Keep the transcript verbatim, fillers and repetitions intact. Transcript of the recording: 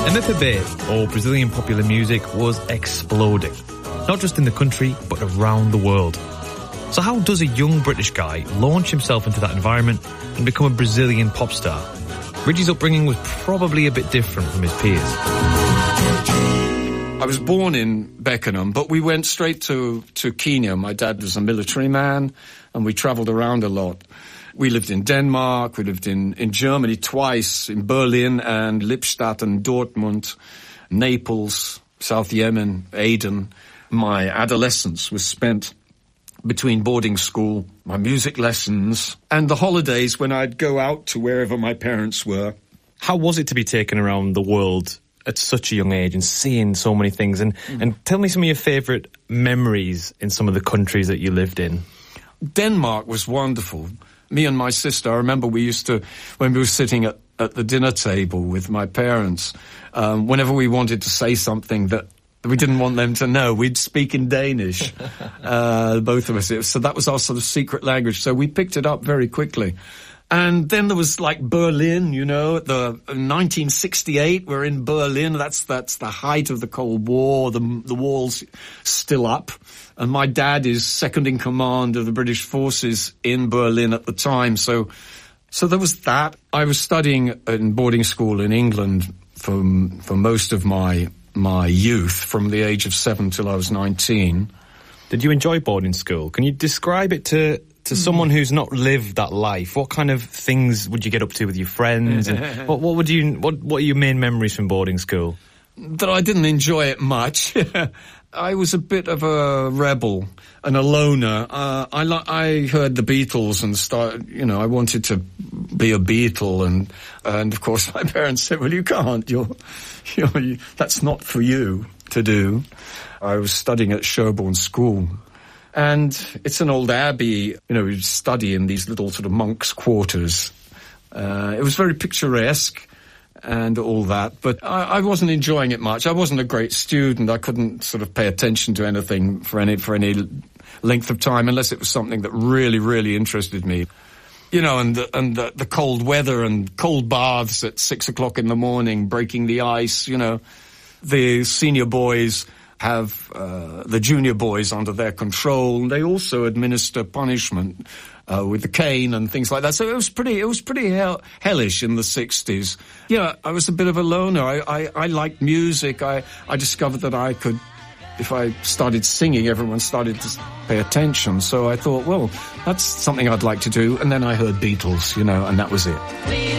M F A B, or Brazilian popular music, was exploding. Not just in the country, but around the world. So how does a young British guy launch himself into that environment and become a Brazilian pop star? Richie's upbringing was probably a bit different from his peers. I was born in Beckenham, but we went straight to, to Kenya. My dad was a military man, and we travelled around a lot. We lived in Denmark, we lived in, in Germany twice, in Berlin and Lippstadt and Dortmund, Naples, South Yemen, Aden. My adolescence was spent between boarding school, my music lessons, and the holidays when I'd go out to wherever my parents were. How was it to be taken around the world at such a young age and seeing so many things? And, mm. and tell me some of your favourite memories in some of the countries that you lived in. Denmark was wonderful. Me and my sister, I remember we used to, when we were sitting at, at the dinner table with my parents, um, whenever we wanted to say something that we didn't want them to know, we'd speak in Danish, uh, both of us. So that was our sort of secret language. So we picked it up very quickly. And then there was like Berlin, you know, the nineteen sixty-eight, we're in Berlin. That's, that's the height of the Cold War. The, the wall's still up. And my dad is second in command of the British forces in Berlin at the time. So, so there was that. I was studying in boarding school in England for, for most of my, my youth, from the age of seven till I was nineteen. Did you enjoy boarding school? Can you describe it to, to someone who's not lived that life? What kind of things would you get up to with your friends? And what, what would you, what, what are your main memories from boarding school? That I didn't enjoy it much. I was a bit of a rebel and a loner. Uh, I li- I heard the Beatles and started, you know, I wanted to be a Beatle, and and of course my parents said, "Well, you can't. You're, you're you, that's not for you to do." I was studying at Sherborne School, and it's an old abbey. You know, we study in these little sort of monks' quarters. Uh, it was very picturesque and all that, but I, I wasn't enjoying it much. I wasn't a great student. I couldn't sort of pay attention to anything for any for any length of time unless it was something that really, really interested me. You know, and the, and the, the cold weather and cold baths at six o'clock in the morning, breaking the ice. You know, the senior boys have uh, the junior boys under their control. They also administer punishment uh, with the cane and things like that. So it was pretty, it was pretty hell, hellish in the sixties. Yeah, I was a bit of a loner. I, I, I liked music. I, I discovered that I could, if I started singing, everyone started to pay attention. So I thought, well, that's something I'd like to do. And then I heard Beatles, you know, and that was it.